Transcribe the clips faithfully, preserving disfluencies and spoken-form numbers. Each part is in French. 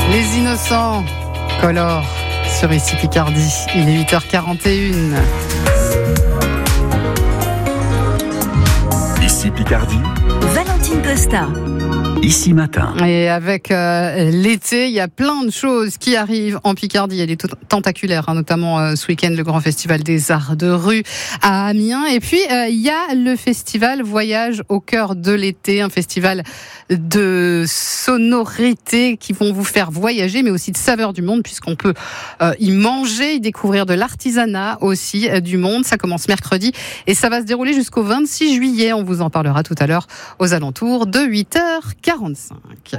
Les Innocents, Color, sur Ici Picardie. Il est huit heures quarante et une. Ici Picardie. Valentine Costa. Ici Matin. Et avec euh, l'été, il y a plein de choses qui arrivent en Picardie. Il y a des t- tentaculaires, hein, notamment euh, ce week-end, le grand festival des arts de rue à Amiens. Et puis, euh, il y a le festival Voyage au cœur de l'été, un festival de sonorités qui vont vous faire voyager, mais aussi de saveurs du monde, puisqu'on peut euh, y manger, y découvrir de l'artisanat aussi euh, du monde. Ça commence mercredi et ça va se dérouler jusqu'au vingt-six juillet. On vous en parlera tout à l'heure aux alentours de huit heures quarante-cinq.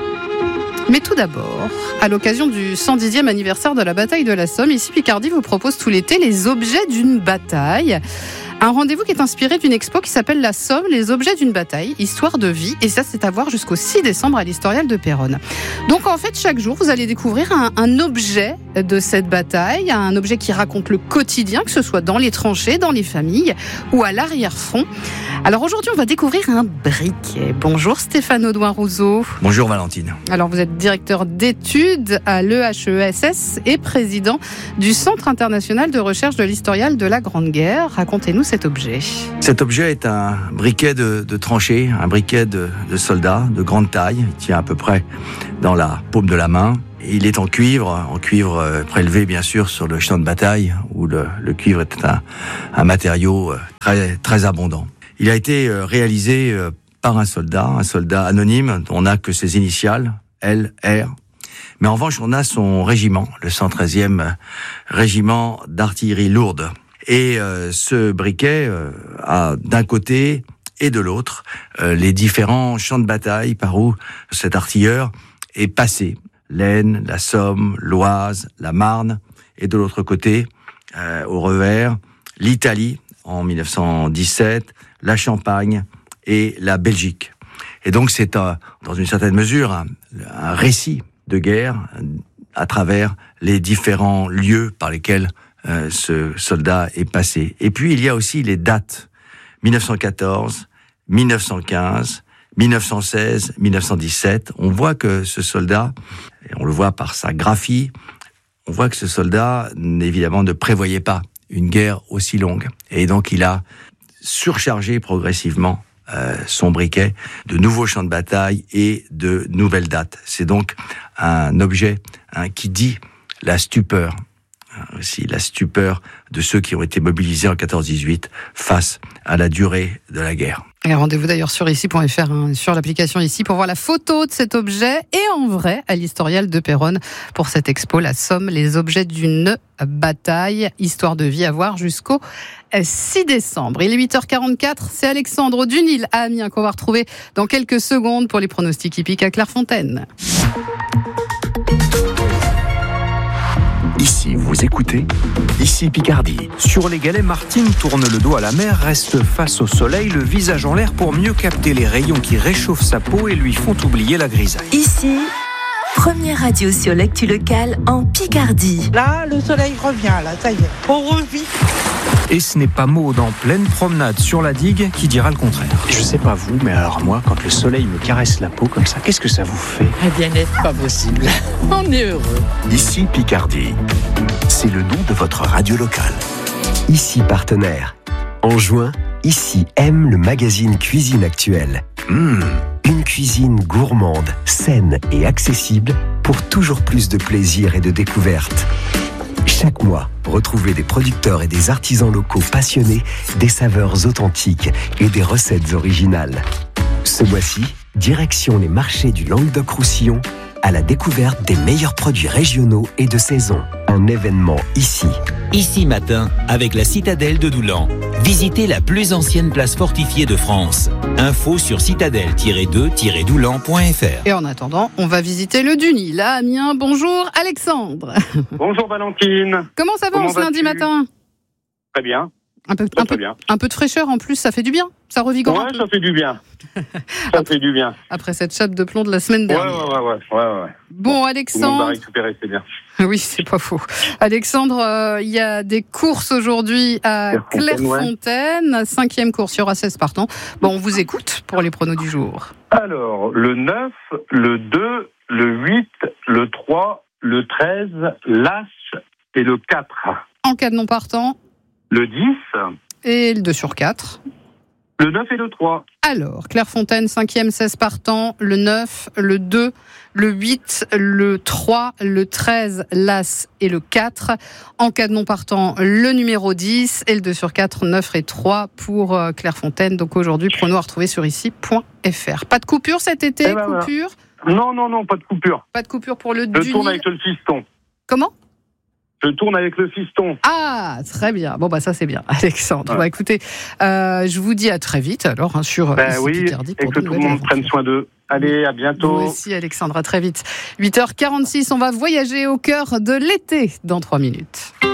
Mais tout d'abord, à l'occasion du cent dixième anniversaire de la bataille de la Somme, Ici Picardie vous propose tout l'été les objets d'une bataille. Un rendez-vous qui est inspiré d'une expo qui s'appelle La Somme, les objets d'une bataille, histoire de vie. Et ça, c'est à voir jusqu'au six décembre à l'Historial de Péronne. Donc, en fait, chaque jour, vous allez découvrir un, un objet de cette bataille, un objet qui raconte le quotidien, que ce soit dans les tranchées, dans les familles ou à l'arrière-front. Alors, aujourd'hui, on va découvrir un briquet. Bonjour Stéphane Audouin-Rousseau. Bonjour Valentine. Alors, vous êtes directeur d'études à l'E H E S S et président du Centre international de recherche de l'Historial de la Grande Guerre. Racontez-nous cet objet. Cet objet est un briquet de, de tranchée, un briquet de, de soldats de grande taille. Il tient à peu près dans la paume de la main. Il est en cuivre, en cuivre prélevé bien sûr sur le champ de bataille, où le, le cuivre est un, un matériau très, très abondant. Il a été réalisé par un soldat, un soldat anonyme, on n'a que ses initiales, L R. Mais en revanche, on a son régiment, le cent treizième régiment d'artillerie lourde. Et euh, ce briquet euh, a d'un côté et de l'autre euh, les différents champs de bataille par où cet artilleur est passé. L'Aisne, la Somme, l'Oise, la Marne. Et de l'autre côté, euh, au revers, l'Italie en mille neuf cent dix-sept, la Champagne et la Belgique. Et donc c'est un, dans une certaine mesure un, un récit de guerre à travers les différents lieux par lesquels Euh, ce soldat est passé. Et puis, il y a aussi les dates. mille neuf cent quatorze, mille neuf cent quinze, mille neuf cent seize, mille neuf cent dix-sept. On voit que ce soldat, et on le voit par sa graphie, on voit que ce soldat, évidemment, ne prévoyait pas une guerre aussi longue. Et donc, il a surchargé progressivement euh, son briquet de nouveaux champs de bataille et de nouvelles dates. C'est donc un objet hein, qui dit la stupeur, aussi la stupeur de ceux qui ont été mobilisés en quatorze dix-huit face à la durée de la guerre. Et rendez-vous d'ailleurs sur ici point f r, hein, sur l'application Ici, pour voir la photo de cet objet et en vrai à l'Historial de Péronne pour cette expo La Somme, les objets d'une bataille, histoire de vie à voir jusqu'au six décembre. Il est huit heures quarante-quatre, c'est Alexandre Dunil à Amiens qu'on va retrouver dans quelques secondes pour les pronostics hippiques à Clairefontaine. Ici, vous écoutez Ici Picardie. Sur les galets, Martine tourne le dos à la mer, reste face au soleil, le visage en l'air pour mieux capter les rayons qui réchauffent sa peau et lui font oublier la grisaille. Ici, première radio sur l'actu locale en Picardie. Là, le soleil revient, là, ça y est, on revit. Et ce n'est pas Maud en pleine promenade sur la digue qui dira le contraire. Je sais pas vous, mais alors moi, quand le soleil me caresse la peau comme ça, qu'est-ce que ça vous fait? Eh bien, n'est-ce pas possible? On est heureux. Ici Picardie. C'est le nom de votre radio locale. Ici partenaire. En juin, Ici aime le magazine Cuisine Actuelle. Mmh. Une cuisine gourmande, saine et accessible pour toujours plus de plaisir et de découverte. Chaque mois, retrouvez des producteurs et des artisans locaux passionnés, des saveurs authentiques et des recettes originales. Ce mois-ci, direction les marchés du Languedoc-Roussillon à la découverte des meilleurs produits régionaux et de saison. Un événement ici. Ici matin, avec la citadelle de Doulan. Visitez la plus ancienne place fortifiée de France. Info sur citadelle tiret deux tiret doulan point f r. Et en attendant, on va visiter le Dunil à Amiens. Bonjour Alexandre. Bonjour Valentine. Comment ça va Comment ce lundi vas-tu matin? Très bien. Un peu, très, un, très peu, bien. un peu de fraîcheur en plus, ça fait du bien. Ça revigore un Ouais, peu. ça fait du bien. Ça après, fait du bien. Après cette chape de plomb de la semaine Ouais, dernière. ouais, ouais, ouais, ouais, ouais. Bon, Tout le monde va Alexandre. récupérer, c'est bien. Oui, c'est pas faux. Alexandre, euh, il y a des courses aujourd'hui à Clairefontaine. Ouais. Cinquième course, il y aura seize partants. Bon, on vous écoute pour les pronos du jour. Alors, le neuf, le deux, le huit, le trois, le treize, l'As et le quatre. En cas de non partant, le dix. Et le deux sur quatre. Le neuf et le trois. Alors, Clairefontaine, cinquième, seize partant, le neuf, le deux, le huit, le trois, le treize, l'As et le quatre. En cas de non partant, le numéro dix et le deux sur quatre, neuf et trois pour Clairefontaine. Donc aujourd'hui, prono à retrouver sur ici point f r. Pas de coupure cet été, eh ben coupure voilà. Non, non, non, pas de coupure. Pas de coupure pour le Je Dunil. tourne avec le fiston. Comment ? Je tourne avec le fiston. Ah, très bien. Bon, bah ça c'est bien, Alexandre. Ouais. Bah écoutez, euh, je vous dis à très vite alors hein, sur ben ici oui, Picardie et que tout le monde prenne soin d'eux. Allez, à bientôt. Vous aussi, Alexandre, à très vite. huit heures quarante-six, on va voyager au cœur de l'été dans trois minutes.